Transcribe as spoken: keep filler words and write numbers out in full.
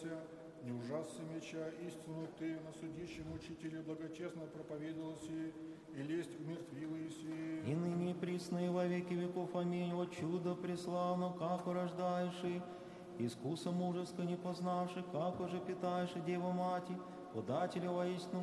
бояся, не ужасся меча, истину ты на судищем учителе благочестно проповедовался, и лесть умертвилась. И ныне и присно и во веки веков. Аминь. О чудо преславно, как урождаешь, искуса мужеско не познавши, как уже питаешь Деву Мати, подателя воистину